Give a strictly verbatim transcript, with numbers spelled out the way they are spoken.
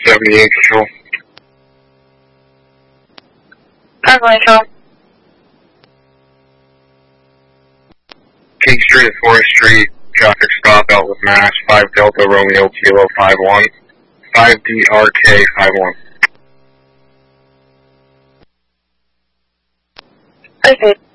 seventy-eight control. Five control. King Street and Forest Street, traffic stop out with Mass, five Delta Romeo Kilo five one, five D R K five one. Okay.